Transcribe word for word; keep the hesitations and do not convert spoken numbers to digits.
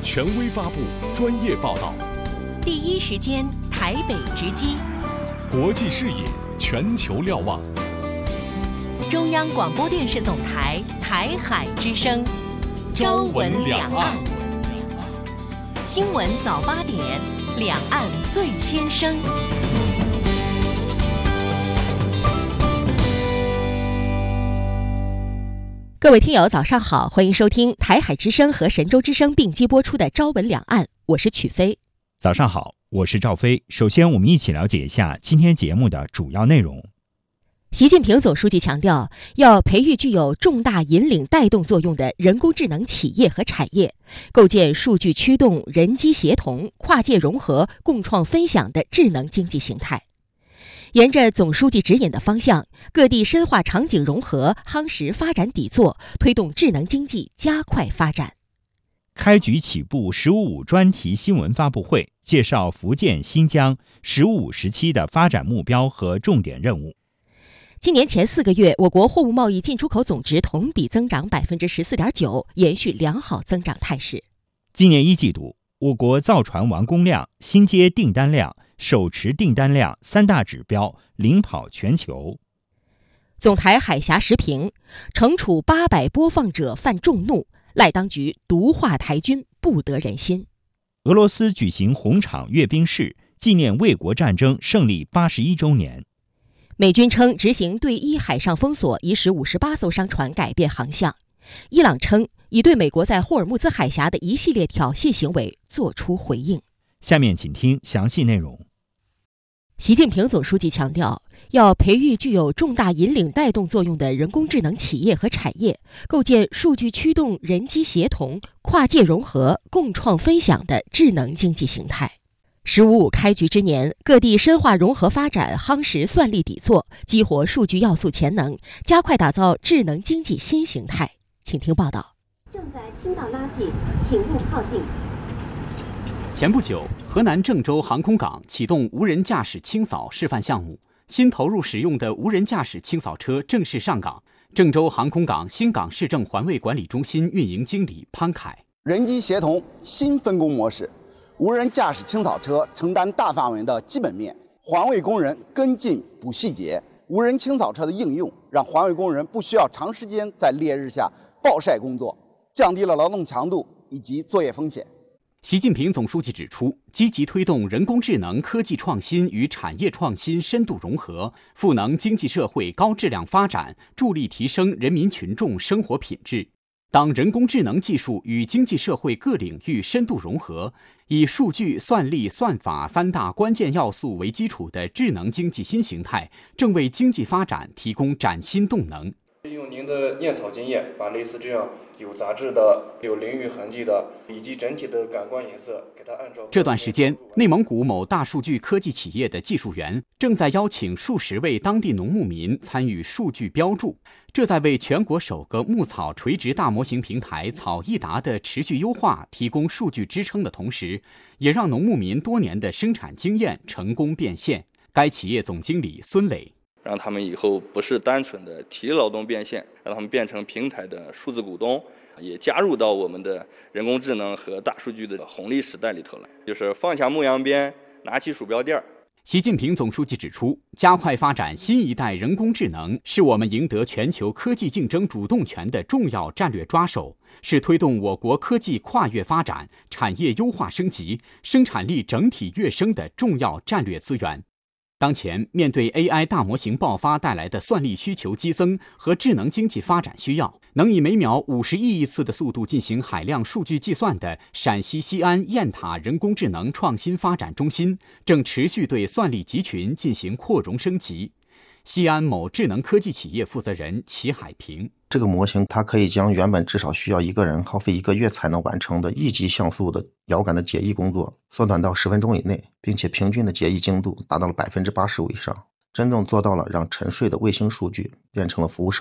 权威发布，专业报道， 第一时间台北直击， 国际视野，全球瞭望。 中央广播电视总台台海之声，朝闻两岸，新闻早八点，两岸最先声。各位听友早上好，欢迎收听台海之声和神州之声并机播出的朝闻两岸，我是曲飞。 早上好，我是赵飞。首先我们一起了解一下今天节目的主要内容。 习近平总书记强调，要培育具有重大引领带动作用的人工智能企业和产业，构建数据驱动、人机协同、跨界融合、共创分享的智能经济形态。沿着总书记指引的方向，各地深化场景融合，夯实发展底座，推动智能经济加快发展。 开局起步“十五五”专题新闻发布会，介绍福建、新疆“十五五”时期的发展目标和重点任务。 今年前四个月，我国货物贸易进出口总值同比增长 百分之十四点九， 延续良好增长态势。 今年一季度，我国造船完工量、新接订单量、手持订单量三大指标领跑全球。 总台海峡时评：惩处八百播放者犯众怒，赖当局毒化台军不得人心。 俄罗斯举行红场阅兵式，纪念卫国战争胜利八十一周年。 美军称执行对伊海上封锁，已使五十八艘商船改变航向。伊朗称已对美国在霍尔木兹海峡的一系列挑衅行为作出回应。 下面请听详细内容。 习近平总书记强调，要培育具有重大引领带动作用的人工智能企业和产业，构建数据驱动、人机协同、跨界融合、共创分享的智能经济形态。十五五开局之年，各地深化融合发展，夯实算力底座，激活数据要素潜能，加快打造智能经济新形态。请听报道。 正在倾倒垃圾，请勿靠近。 前不久，河南郑州航空港启动无人驾驶清扫示范项目，新投入使用的无人驾驶清扫车正式上岗。郑州航空港新港市政环卫管理中心运营经理潘凯： 人机协同新分工模式，无人驾驶清扫车承担大范围的基本面，环卫工人跟进补细节。无人清扫车的应用，让环卫工人不需要长时间在烈日下暴晒工作，降低了劳动强度以及作业风险。 习近平总书记指出，积极推动人工智能科技创新与产业创新深度融合，赋能经济社会高质量发展，助力提升人民群众生活品质。当人工智能技术与经济社会各领域深度融合，以数据、算力、算法三大关键要素为基础的智能经济新形态，正为经济发展提供崭新动能。 利用您的验草经验，把类似这样有杂质的、有淋浴痕迹的，以及整体的感官颜色，给它按照。 这段时间，内蒙古某大数据科技企业的技术员正在邀请数十位当地农牧民参与数据标注，这在为全国首个牧草垂直大模型平台草易达的持续优化提供数据支撑的同时，也让农牧民多年的生产经验成功变现。该企业总经理孙磊。 让他们以后不是单纯的体力劳动变现，让他们变成平台的数字股东，也加入到我们的人工智能和大数据的红利时代里头来。就是放下牧羊鞭，拿起鼠标垫儿。 习近平总书记指出，加快发展新一代人工智能，是我们赢得全球科技竞争主动权的重要战略抓手，是推动我国科技跨越发展、产业优化升级、生产力整体跃升的重要战略资源。当前，面对 A I 大模型爆发带来的算力需求激增和智能经济发展需要，能以每秒五十亿亿次的速度进行海量数据计算的陕西西安雁塔人工智能创新发展中心，正持续对算力集群进行扩容升级。西安某智能科技企业负责人齐海平： 这个模型它可以将原本至少需要一个人耗费一个月才能完成的一级像素的遥感的解译工作缩短到十分钟以内，并且平均的解译精度达到了百分之八十五以上，真正做到了让沉睡的卫星数据变成了服务